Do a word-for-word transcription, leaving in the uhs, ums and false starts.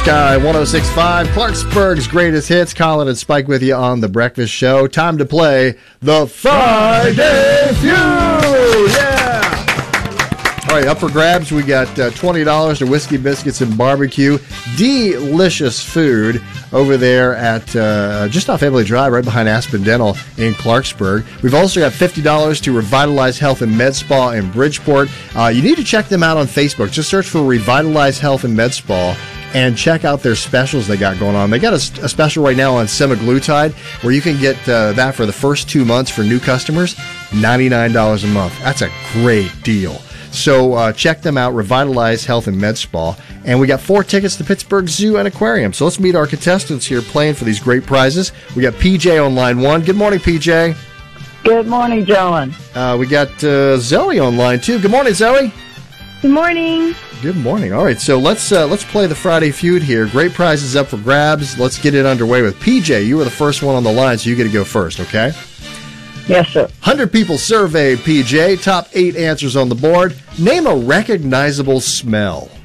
Sky one oh six point five, Clarksburg's greatest hits. Colin and Spike with you on The Breakfast Show. Time to play the Friday Feud! Yeah! All right, up for grabs, we got uh, twenty dollars to Whiskey Biscuits and Barbecue. Delicious food over there at uh, just off Emily Drive, right behind Aspen Dental in Clarksburg. We've also got fifty dollars to Revitalize Health and Med Spa in Bridgeport. Uh, you need to check them out on Facebook. Just search for Revitalize Health and Med Spa and check out their specials they got going on. They got a, a special right now on semaglutide where you can get uh, that for the first two months for new customers, ninety-nine dollars a month. That's a great deal. So uh, check them out, Revitalize Health and Med Spa. And we got four tickets to Pittsburgh Zoo and Aquarium. So let's meet our contestants here playing for these great prizes. We got P J on line one. Good morning, P J. Good morning, John. Uh, we got uh, Zoe on line two. Good morning, Zoe. Good morning. Good morning. All right, so let's uh, let's play the Friday Feud here. Great prizes up for grabs. Let's get it underway with P J. You were the first one on the line, so you get to go first, okay? Yes, sir. one hundred people surveyed, P J. Top eight answers on the board. Name a recognizable smell.